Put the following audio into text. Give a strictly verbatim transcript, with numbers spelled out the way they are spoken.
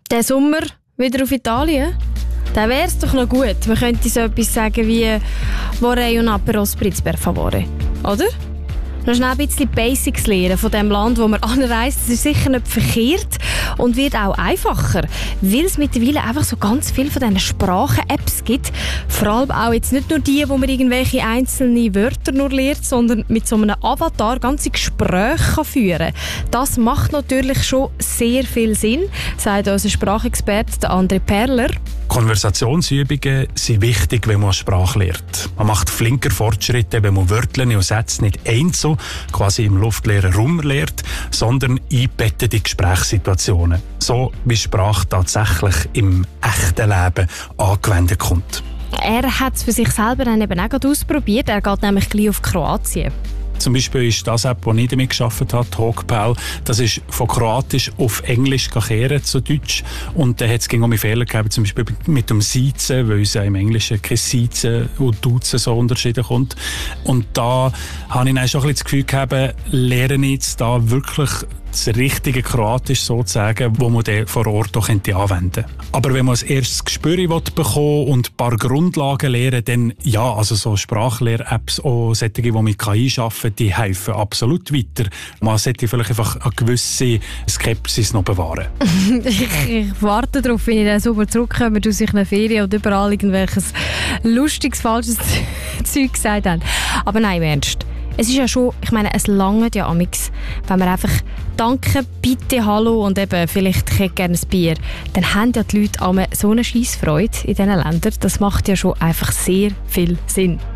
Der Sommer wieder auf Italien? Dann wäre es doch noch gut. Man könnte so etwas sagen wie «Vorrei un Aperol Spritz per favore». Oder? Noch schnell ein bisschen Basics lernen von dem Land, wo man anreist. Das ist sicher nicht verkehrt und wird auch einfacher, weil es mittlerweile einfach so ganz viele von diesen Sprachen-Apps gibt. Vor allem auch jetzt nicht nur die, wo man irgendwelche einzelne Wörter nur lernt, sondern mit so einem Avatar ganze Gespräche kann führen kann. Das macht natürlich schon sehr viel Sinn, sagt unser Sprachexperte André Perler. Konversationsübungen sind wichtig, wenn man Sprache lernt. Man macht flinker Fortschritte, wenn man Wörter und Sätze nicht einzeln, quasi im luftleeren Raum lernt, sondern einbettet in Gesprächssituationen. So wie Sprache tatsächlich im echten Leben angewendet kommt. Er hat es für sich selber dann eben auch ausprobiert. Er geht nämlich gleich auf Kroatien. Zum Beispiel ist das App, die ich damit gearbeitet habe, Talkpal, das ist von Kroatisch auf Englisch kehren zu Deutsch. Und dann hat es um Fehler gegeben, zum Beispiel mit dem Siezen, weil es ja im Englischen kein Siezen und Duzen so Unterschiede kommt. Und da habe ich dann schon ein bisschen das Gefühl gehabt, lerne ich jetzt da wirklich das richtige Kroatisch sozusagen, wo man dann vor Ort auch anwenden könnte. Aber wenn man als erstes Gespür bekommen und ein paar Grundlagen lernen, dann ja, also so Sprachlehr-Apps, auch solche, die mit K I arbeiten, die helfen absolut weiter. Man sollte vielleicht einfach eine gewisse Skepsis noch bewahren. ich, ich warte darauf, wenn ich dann super zurückkomme aus einer Ferien und überall irgendwelches lustiges, falsches Zeug gesagt habe. Aber nein, im Ernst. Es ist ja schon, ich meine, es langt ja amix, wenn man einfach «Danke», «Bitte», «Hallo» und eben «Vielleicht hätte ich gerne ein Bier», dann haben ja die Leute so eine Scheissfreude in diesen Ländern. Das macht ja schon einfach sehr viel Sinn.